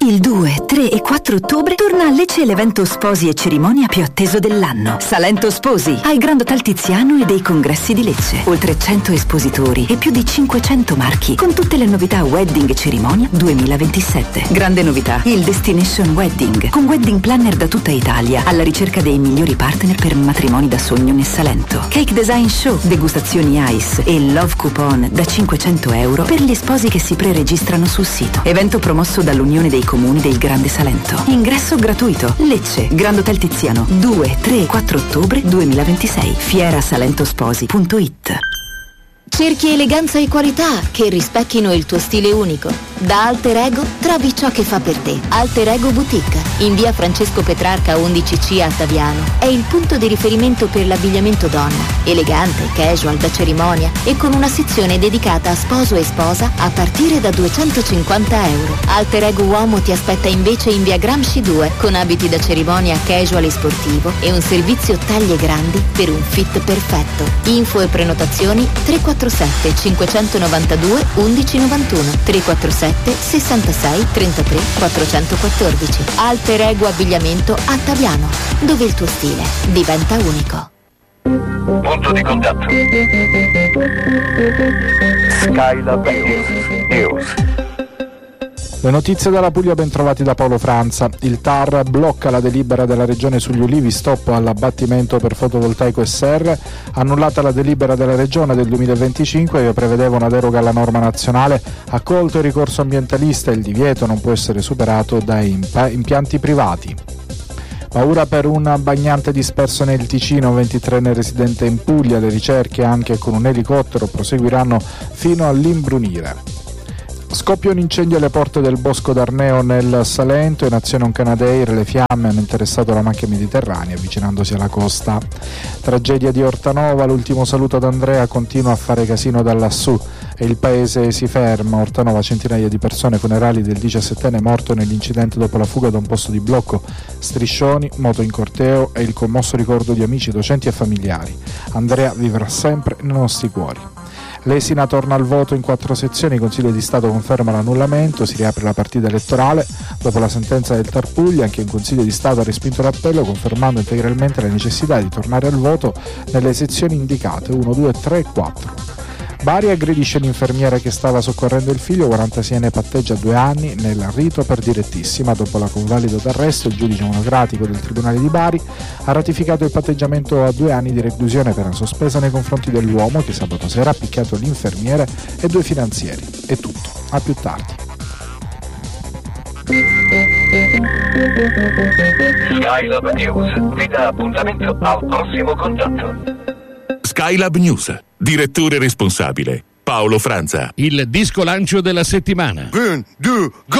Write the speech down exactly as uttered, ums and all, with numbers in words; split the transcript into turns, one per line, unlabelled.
Il due, tre e quattro ottobre torna a Lecce l'evento sposi e cerimonia più atteso dell'anno. Salento Sposi, al Grand Hotel Tiziano e dei congressi di Lecce. Oltre cento espositori e più di cinquecento marchi, con tutte le novità Wedding e Cerimonia duemilaventisette. Grande novità, il Destination Wedding, con wedding planner da tutta Italia, alla ricerca dei migliori partner per matrimoni da sogno nel Salento. Cake Design Show, degustazioni ice e love coupon da cinquecento euro per gli sposi che si pre-registrano sul sito. Evento promosso dall'Unione dei Comuni del Grande Salento. Ingresso gratuito. Lecce, Grand Hotel Tiziano, due, tre e quattro ottobre duemilaventisei. fiera salento sposi punto it.
Cerchi eleganza e qualità che rispecchino il tuo stile unico. Da Alter Ego trovi ciò che fa per te. Alter Ego Boutique, in via Francesco Petrarca undici C a Taviano. È il punto di riferimento per l'abbigliamento donna. Elegante, casual, da cerimonia e con una sezione dedicata a sposo e sposa a partire da duecentocinquanta euro. Alter Ego Uomo ti aspetta invece in via Gramsci due con abiti da cerimonia casual e sportivo e un servizio taglie grandi per un fit perfetto. Info e prenotazioni tre quattro sette cinquecentonovantadue undici novantuno, tre quattro sette sessantasei trentatré quattrocentoquattordici. Alter Ego Abbigliamento a Taviano, dove il tuo stile diventa unico.
Punto di contatto. Skylab News.
Le notizie dalla Puglia ben trovati da Paolo Franza. Il T A R blocca la delibera della Regione sugli ulivi, stop all'abbattimento per fotovoltaico S R, annullata la delibera della Regione del duemilaventicinque che prevedeva una deroga alla norma nazionale, accolto il ricorso ambientalista e il divieto non può essere superato da imp- impianti privati. Paura per un bagnante disperso nel Ticino, un ventitreenne residente in Puglia. Le ricerche anche con un elicottero proseguiranno fino all'imbrunire. Scoppia un incendio alle porte del Bosco d'Arneo nel Salento, in azione un Canadair, le fiamme hanno interessato la macchia mediterranea avvicinandosi alla costa. Tragedia di Ortanova, l'ultimo saluto ad Andrea, continua a fare casino da lassù e il paese si ferma. Ortanova, centinaia di persone, funerali del diciassettenne morto nell'incidente dopo la fuga da un posto di blocco, striscioni, moto in corteo e il commosso ricordo di amici, docenti e familiari. Andrea vivrà sempre nei nostri cuori. L'Esina torna al voto in quattro sezioni, il Consiglio di Stato conferma l'annullamento, si riapre la partita elettorale. Dopo la sentenza del T A R Puglia, anche il Consiglio di Stato ha respinto l'appello, confermando integralmente la necessità di tornare al voto nelle sezioni indicate uno, due, tre e quattro. Bari aggredisce l'infermiera che stava soccorrendo il figlio, quarantaseienne patteggia due anni nel rito per direttissima. Dopo la convalida d'arresto, il giudice monocratico del Tribunale di Bari ha ratificato il patteggiamento a due anni di reclusione, pena sospesa nei confronti dell'uomo che sabato sera ha picchiato l'infermiere e due finanzieri. È tutto, a più tardi.
Skylab News vi dà appuntamento al prossimo contatto.
Skylab News, direttore responsabile Paolo Franza.
Il disco lancio della settimana.
Un, due, go!